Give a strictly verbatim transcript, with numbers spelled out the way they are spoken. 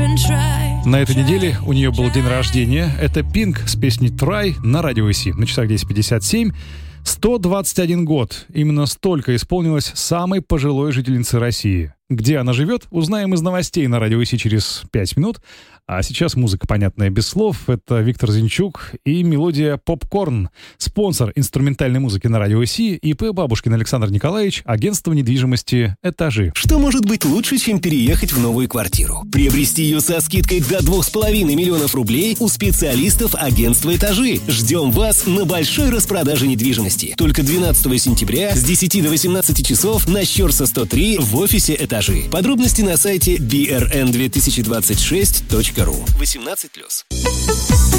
На этой неделе у нее был день рождения. Это Пинк с песней «Try» на Радио ИСИ. На часах десять пятьдесят семь. сто двадцать один год. Именно столько исполнилось самой пожилой жительнице России. Где она живет, узнаем из новостей на Радио ИСИ через пять минут. А сейчас музыка, понятная без слов. Это Виктор Зинчук и мелодия «Попкорн». Спонсор инструментальной музыки на Радио ИСИ ИП Бабушкин Александр Николаевич, агентство недвижимости «Этажи». Что может быть лучше, чем переехать в новую квартиру? Приобрести ее со скидкой до двух с половиной миллионов рублей у специалистов агентства «Этажи». Ждем вас на большой распродаже недвижимости. Только двенадцатого сентября с десяти до восемнадцати часов на Щерса сто три в офисе «Этажи». Подробности на сайте би эр эн две тысячи двадцать шесть точка ру. восемнадцать плюс.